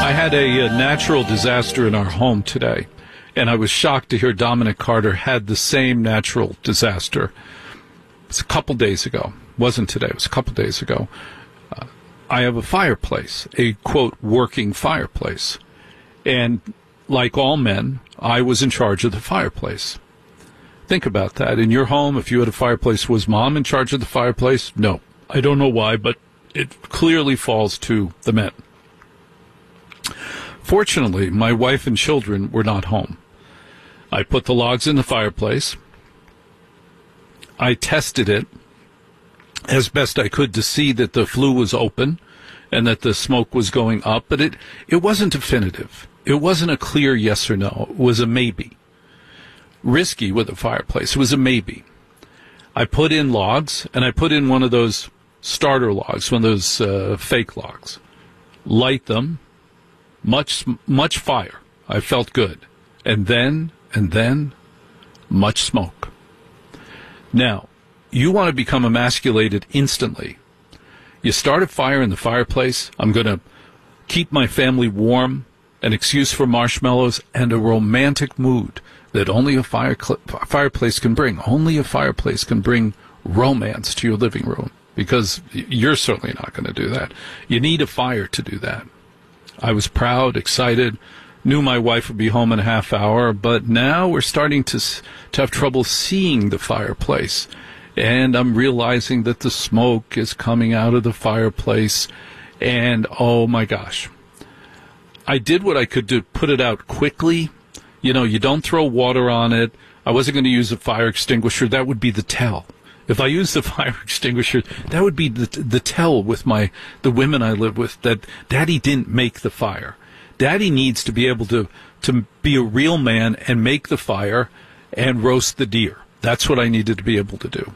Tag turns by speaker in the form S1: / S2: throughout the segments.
S1: I had a natural disaster in our home today, and I was shocked to hear Dominic Carter had the same natural disaster. It's a couple days ago. It wasn't today. It was a couple days ago. I have a fireplace, a, quote, working fireplace. And like all men, I was in charge of the fireplace. Think about that. In your home, if you had a fireplace, was mom in charge of the fireplace? No. I don't know why, but it clearly falls to the men. Fortunately, my wife and children were not home. I put the logs in the fireplace. I tested it as best I could to see that the flue was open and that the smoke was going up, but it wasn't definitive. It wasn't a clear yes or no. It was a maybe. Risky with a fireplace. It was a maybe. I put in logs, and I put in one of those starter logs, one of those fake logs. Light them. Much fire. I felt good. And then, much smoke. Now, you want to become emasculated instantly. You start a fire in the fireplace. I'm going to keep my family warm, an excuse for marshmallows, and a romantic mood that only a fireplace can bring. Only a fireplace can bring romance to your living room, because you're certainly not going to do that. You need a fire to do that. I was proud, excited, knew my wife would be home in a half hour, but now we're starting to have trouble seeing the fireplace. And I'm realizing that the smoke is coming out of the fireplace, and oh my gosh. I did what I could to put it out quickly. You know, you don't throw water on it. I wasn't going to use a fire extinguisher. That would be the tell. If I used the fire extinguisher, that would be the tell with the women I live with, that Daddy didn't make the fire. Daddy needs to be able to be a real man and make the fire and roast the deer. That's what I needed to be able to do.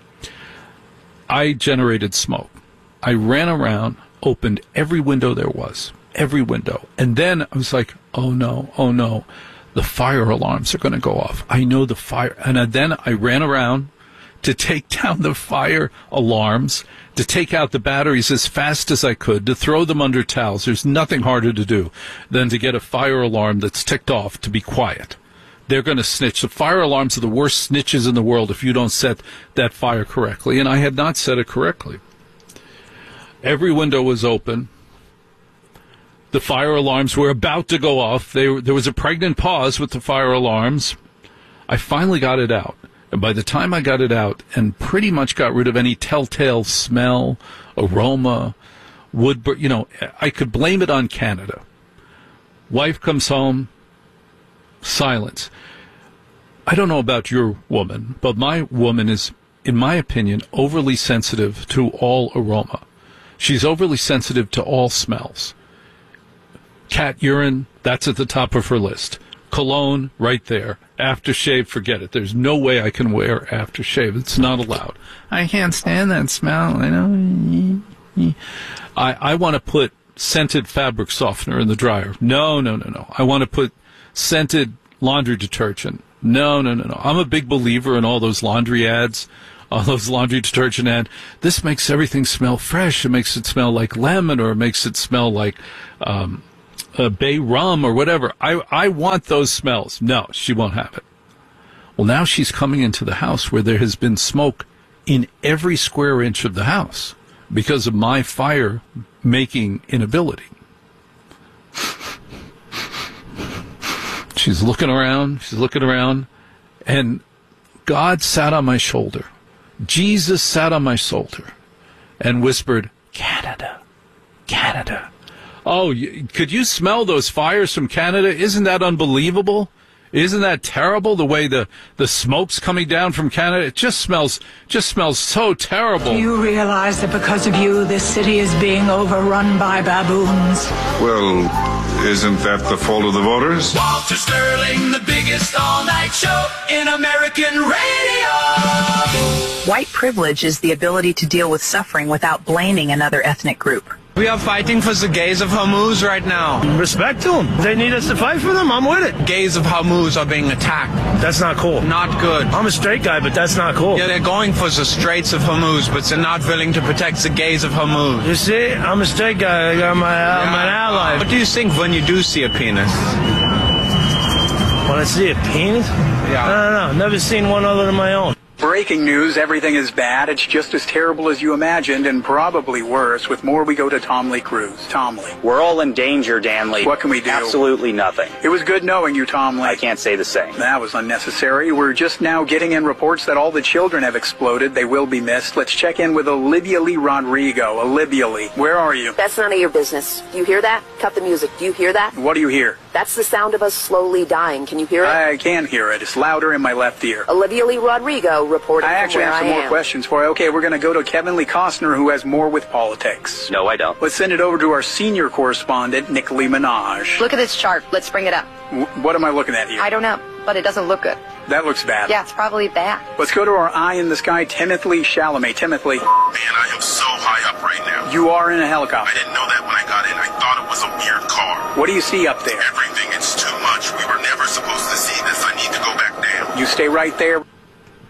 S1: I generated smoke. I ran around, opened every window there was, every window. And then I was like, oh no, the fire alarms are going to go off. I know the fire. And then I ran around to take down the fire alarms, to take out the batteries as fast as I could, to throw them under towels. There's nothing harder to do than to get a fire alarm that's ticked off to be quiet. They're going to snitch. The fire alarms are the worst snitches in the world if you don't set that fire correctly. And I had not set it correctly. Every window was open. The fire alarms were about to go off. There was a pregnant pause with the fire alarms. I finally got it out. And by the time I got it out and pretty much got rid of any telltale smell, aroma, wood, I could blame it on Canada. Wife comes home, silence. I don't know about your woman, but my woman is, in my opinion, overly sensitive to all aroma. She's overly sensitive to all smells. Cat urine, that's at the top of her list. Cologne, right there. Aftershave, forget it. There's no way I can wear aftershave. It's not allowed. I can't stand that smell. I want to put scented fabric softener in the dryer. No. I want to put scented laundry detergent. No. I'm a big believer in all those laundry ads, all those laundry detergent ads. This makes everything smell fresh. It makes it smell like lemon, or it makes it smell like bay rum or whatever. I want those smells. No, she won't have it. Well, now she's coming into the house where there has been smoke in every square inch of the house because of my fire-making inability. She's looking around, and God sat on my shoulder. Jesus sat on my shoulder and whispered, Canada. Oh, could you smell those fires from Canada? Isn't that unbelievable? Isn't that terrible, the way the smoke's coming down from Canada? It just smells so terrible.
S2: Do you realize that because of you, this city is being overrun by baboons?
S3: Well, isn't that the fault of the voters?
S4: Walter Sterling, the biggest all-night show in American radio.
S5: White privilege is the ability to deal with suffering without blaming another ethnic group. We are fighting for the gays of Hormuz right now.
S6: Respect to them. They need us to fight for them. I'm with it.
S5: Gays of Hormuz are being attacked.
S6: That's not cool.
S5: Not good.
S6: I'm a straight guy, but that's not cool.
S5: Yeah, they're going for the Straits of Hormuz, but they're not willing to protect the gays of Hormuz.
S6: You see, I'm a straight guy. I'm an ally.
S5: What do you think when you do see a penis?
S6: When I see a penis?
S5: Yeah.
S6: I don't know. Never seen one other than my own.
S7: Breaking news, everything is bad. It's just as terrible as you imagined, and probably worse. With more, we go to Tom Lee Cruz. Tom Lee.
S8: We're all in danger, Dan Lee.
S7: What can we do?
S8: Absolutely nothing.
S7: It was good knowing you, Tom Lee.
S8: I can't say the same.
S7: That was unnecessary. We're just now getting in reports that all the children have exploded. They will be missed. Let's check in with Olivia Lee Rodrigo. Olivia Lee, where are you?
S9: That's none of your business. Do you hear that? Cut the music. Do you hear that?
S7: What do you hear?
S9: That's the sound of us slowly dying. Can you hear it?
S7: I can hear it. It's louder in my left ear.
S9: Olivia Lee Rodrigo reporting
S7: I actually
S9: from where
S7: have some
S9: I
S7: more
S9: am.
S7: questions for you. Okay, we're going to go to Kevin Lee Costner, who has more with politics.
S8: No, I don't.
S7: Let's send it over to our senior correspondent, Nick Lee Minaj.
S10: Look at this chart. Let's bring it up.
S7: What am I looking at here?
S10: I don't know, but it doesn't look good.
S7: That looks bad.
S10: Yeah, it's probably bad.
S7: Let's go to our eye in the sky, Timothy Chalamet. Timothy.
S3: Man, I am so high up right now.
S7: You are in a helicopter.
S3: I didn't know that when I got in. I thought it was a weird car.
S7: What do you see up there?
S3: Everything. It's too much. We were never supposed to see this. I need to go back down.
S7: You stay right there.